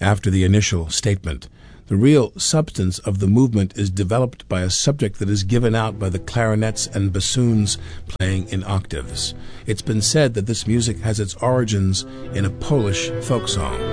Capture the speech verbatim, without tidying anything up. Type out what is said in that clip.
after the initial statement. The real substance of the movement is developed by a subject that is given out by the clarinets and bassoons playing in octaves. It's been said that this music has its origins in a Polish folk song.